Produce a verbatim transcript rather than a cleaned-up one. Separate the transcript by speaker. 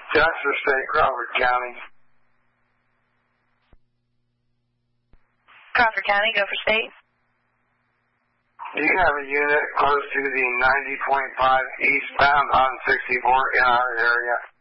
Speaker 1: Jasper State, Crawford County.
Speaker 2: Crawford County, go for state.
Speaker 1: Do you have a unit close to the ninety point five eastbound on sixty-four in our area?